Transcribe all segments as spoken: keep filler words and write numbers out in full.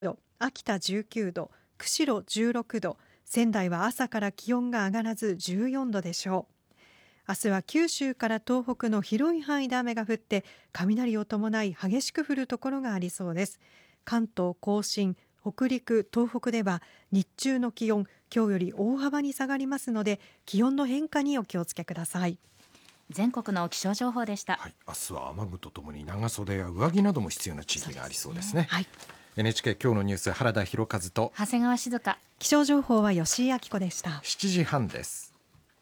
度、秋田じゅうきゅうど、釧路じゅうろくど、仙台は朝から気温が上がらずじゅうよんどでしょう。明日は九州から東北の広い範囲で雨が降って雷を伴い激しく降るところがありそうです。関東甲信、北陸、東北では日中の気温今日より大幅に下がりますので気温の変化にお気をつけください。 全国の気象情報でした。 はい、明日は雨具とともに長袖や上着なども必要な地域がありそうですね。 はい、 エヌエイチケー 今日のニュース、原田博和と長谷川静香。 気象情報は吉井明子でした。 しちじはんです。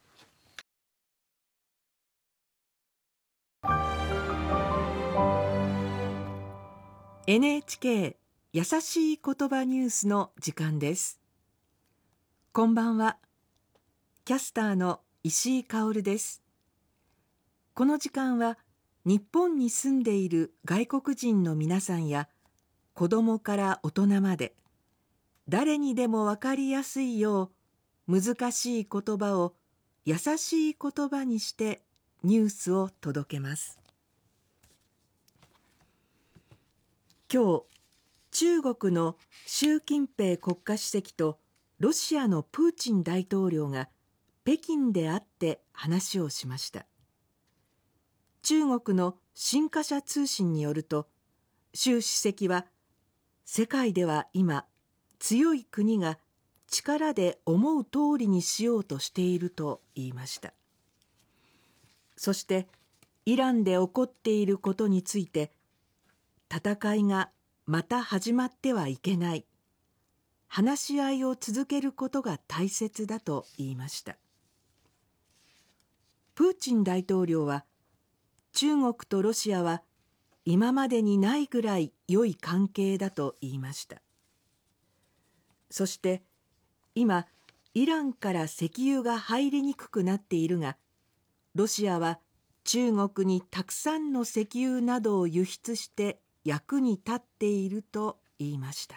エヌエイチケー 優しい言葉ニュースの時間です。こんばんは。キャスターの石井香織です。この時間は日本に住んでいる外国人の皆さんや子どもから大人まで誰にでもわかりやすいよう難しい言葉を優しい言葉にしてニュースを届けます。今日、中国の習近平国家主席とロシアのプーチン大統領が北京で会って話をしました。中国の新華社通信によると、習主席は世界では今強い国が力で思う通りにしようとしていると言いました。そしてイランで起こっていることについて、戦いがまた始まってはいけない、話し合いを続けることが大切だと言いました。プーチン大統領は中国とロシアは今までにないぐらい良い関係だと言いました。そして今イランから石油が入りにくくなっているが、ロシアは中国にたくさんの石油などを輸出して役に立っていると言いました。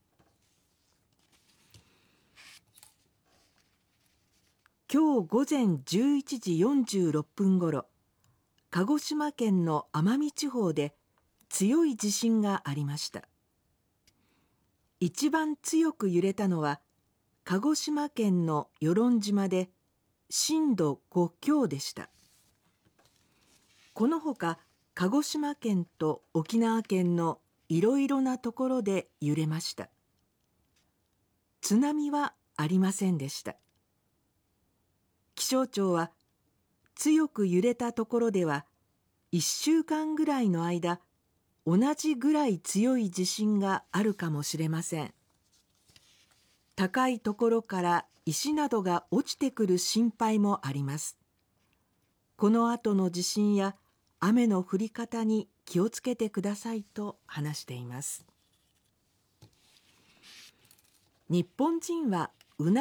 今日午前じゅういちじよんじゅうろっぷんごろ、鹿児島県の奄美地方で強い地震がありました。一番強く揺れたのは鹿児島県の与論島で震度ご強でした。このほか鹿児島県と沖縄県のいろいろなところで揺れました。津波はありませんでした。気象庁は強く揺れたところではいっしゅうかんぐらいの間同じぐらい強い地震があるかもしれません。高いところから石などが落ちてくる心配もあります。この後の地震や雨の降り方に気をつけてくださいと話しています。日本人は